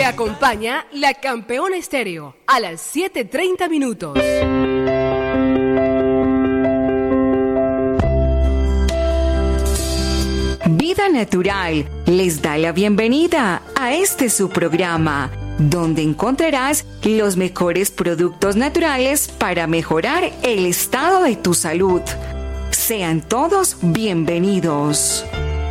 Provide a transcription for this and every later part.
Te acompaña la Campeona Estéreo a las 7:30 minutos. Vida Natural les da la bienvenida a este su programa, donde encontrarás los mejores productos naturales para mejorar el estado de tu salud. Sean todos bienvenidos.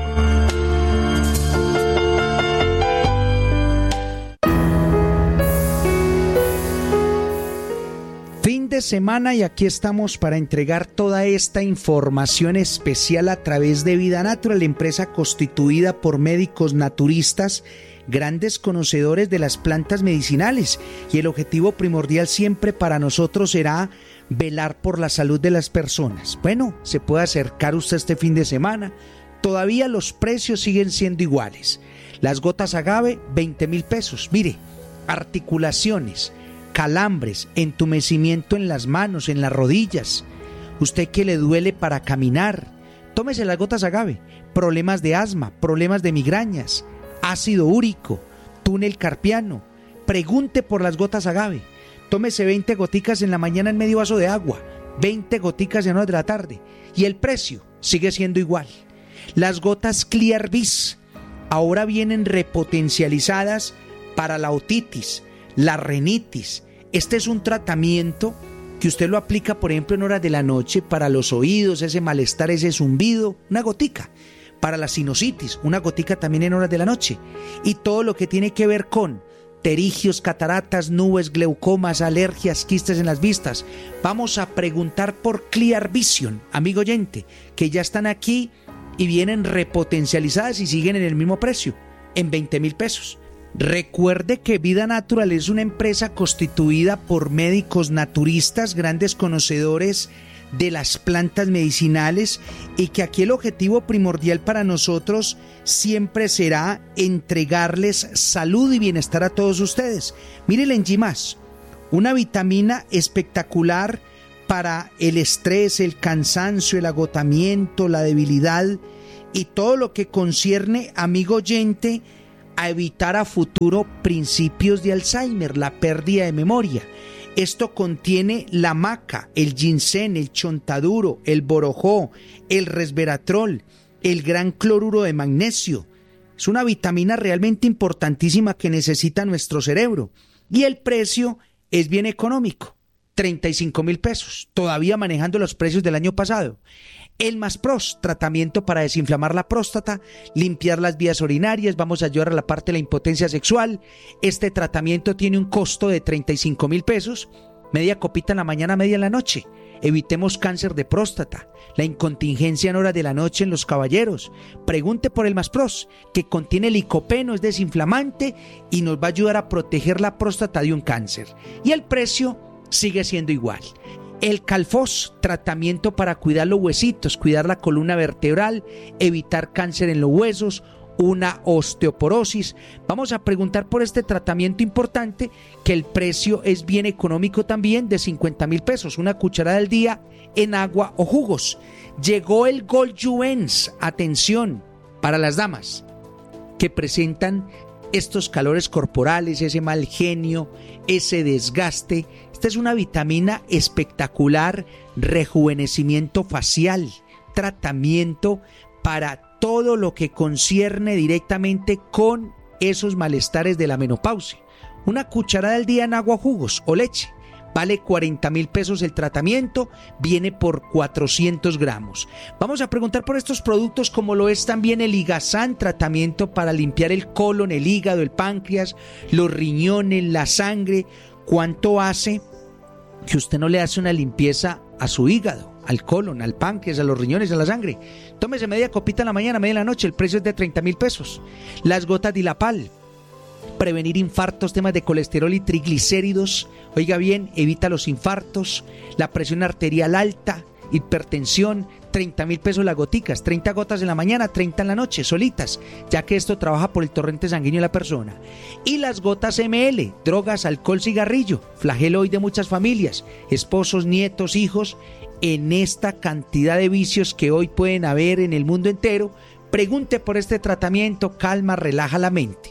Fin de semana y aquí estamos para entregar toda esta información especial a través de Vida Natural, empresa constituida por médicos naturistas, grandes conocedores de las plantas medicinales, y el objetivo primordial siempre para nosotros será velar por la salud de las personas. Bueno, se puede acercar usted este fin de semana, todavía los precios siguen siendo iguales. Las gotas agave, 20,000 pesos. Mire, articulaciones, calambres, entumecimiento en las manos, en las rodillas, usted que le duele para caminar, tómese las gotas agave. Problemas de asma, problemas de migrañas, ácido úrico, túnel carpiano, pregunte por las gotas agave. Tómese 20 goticas en la mañana en medio vaso de agua, 20 goticas en horas de la tarde, y el precio sigue siendo igual. Las gotas Clear Bis ahora vienen repotencializadas para la otitis, la rinitis. Este es un tratamiento que usted lo aplica, por ejemplo, en horas de la noche para los oídos, ese malestar, ese zumbido, una gotica. Para la sinusitis, una gotica también en horas de la noche. Y todo lo que tiene que ver con pterigios, cataratas, nubes, glaucomas, alergias, quistes en las vistas. Vamos a preguntar por Clear Vision, amigo oyente, que ya están aquí y vienen repotencializadas y siguen en el mismo precio, en 20,000 pesos. Recuerde que Vida Natural es una empresa constituida por médicos naturistas, grandes conocedores de las plantas medicinales, y que aquí el objetivo primordial para nosotros siempre será entregarles salud y bienestar a todos ustedes. Mire el Engimás, una vitamina espectacular para el estrés, el cansancio, el agotamiento, la debilidad y todo lo que concierne, amigo oyente, a evitar a futuro principios de Alzheimer, la pérdida de memoria. Esto contiene la maca, el ginseng, el chontaduro, el borojó, el resveratrol, el gran cloruro de magnesio. Es una vitamina realmente importantísima que necesita nuestro cerebro. Y el precio es bien económico, 35,000 pesos, todavía manejando los precios del año pasado. El Maspros, tratamiento para desinflamar la próstata, limpiar las vías urinarias, vamos a ayudar a la parte de la impotencia sexual. Este tratamiento tiene un costo de 35,000 pesos, media copita en la mañana, media en la noche. Evitemos cáncer de próstata, la incontingencia en horas de la noche en los caballeros. Pregunte por el Maspros, que contiene licopeno, es desinflamante y nos va a ayudar a proteger la próstata de un cáncer. Y el precio sigue siendo igual. El Calfos, tratamiento para cuidar los huesitos, cuidar la columna vertebral, evitar cáncer en los huesos, una osteoporosis. Vamos a preguntar por este tratamiento importante, que el precio es bien económico también, de 50,000 pesos, una cucharada al día en agua o jugos. Llegó el Gold Juice, atención, para las damas que presentan estos calores corporales, ese mal genio, ese desgaste. Esta es una vitamina espectacular, rejuvenecimiento facial, tratamiento para todo lo que concierne directamente con esos malestares de la menopausia. Una cucharada al día en agua, jugos o leche. Vale 40,000 pesos el tratamiento, viene por 400 gramos. Vamos a preguntar por estos productos, como lo es también el Igasan, tratamiento para limpiar el colon, el hígado, el páncreas, los riñones, la sangre. ¿Cuánto hace que usted no le hace una limpieza a su hígado, al colon, al páncreas, a los riñones, a la sangre? Tómese media copita en la mañana, media en la noche, el precio es de 30,000 pesos. Las gotas Dilapal, prevenir infartos, temas de colesterol y triglicéridos. Oiga bien, evita los infartos, la presión arterial alta, hipertensión. 30,000 pesos las goticas, 30 gotas en la mañana, 30 en la noche, solitas, ya que esto trabaja por el torrente sanguíneo de la persona. Y las gotas ML, drogas, alcohol, cigarrillo, flagelo hoy de muchas familias, esposos, nietos, hijos, en esta cantidad de vicios que hoy pueden haber en el mundo entero. Pregunte por este tratamiento, calma, relaja la mente.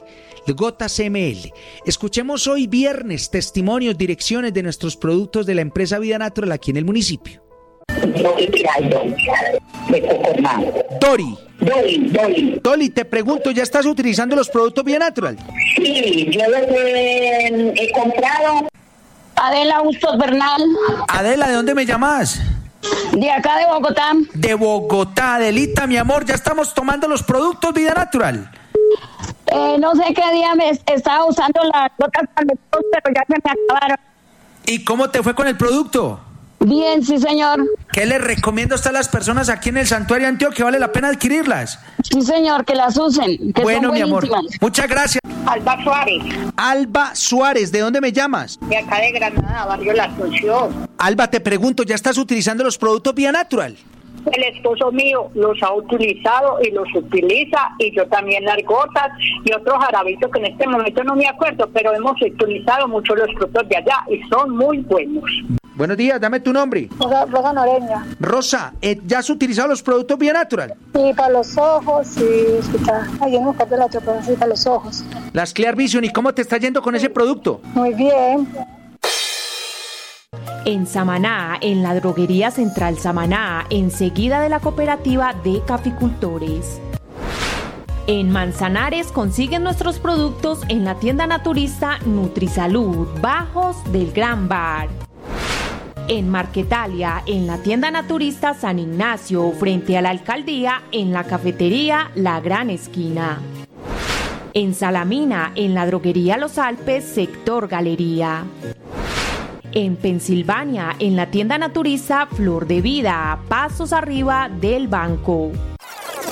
Gotas ML. Escuchemos hoy viernes testimonios, direcciones de nuestros productos de la empresa Vida Natural aquí en el municipio. Dori, te pregunto, ¿ya estás utilizando los productos Vida Natural? Sí, yo los he comprado. Adela Bustos Bernal. Adela, ¿de dónde me llamas? De acá de Bogotá. De Bogotá, Adelita, mi amor, ya estamos tomando los productos Vida Natural. No sé qué día me estaba usando las gotas para pero ya se me acabaron. ¿Y cómo te fue con el producto? Bien, sí, señor. ¿Qué les recomiendo a las personas aquí en el Santuario Antioquia? ¿Vale la pena adquirirlas? Sí, señor, que las usen. Que bueno, son mi amor, muchas gracias. Alba Suárez. Alba Suárez, ¿de dónde me llamas? De acá de Granada, barrio La Asunción. Alba, te pregunto, ¿ya estás utilizando los productos Vida Natural? El esposo mío los ha utilizado y los utiliza, y yo también las gotas y otros jarabitos que en este momento no me acuerdo, pero hemos utilizado mucho los productos de allá y son muy buenos. Buenos días, dame tu nombre. Rosa Noreña. Rosa, ¿ya has utilizado los productos Vida Natural? Sí, para los ojos, sí, escucha. Ay, yo no me la otra, pero sí, para los ojos. Las Clear Vision, ¿y cómo te está yendo con ese producto? Muy bien. En Samaná, en la droguería Central Samaná, enseguida de la cooperativa de caficultores. En Manzanares consiguen nuestros productos en la tienda naturista Nutrisalud, Bajos del Gran Bar. En Marquetalia, en la tienda naturista San Ignacio, frente a la alcaldía, en la cafetería La Gran Esquina. En Salamina, en la droguería Los Alpes, sector Galería. En Pensilvania, en la tienda naturista Flor de Vida, pasos arriba del banco.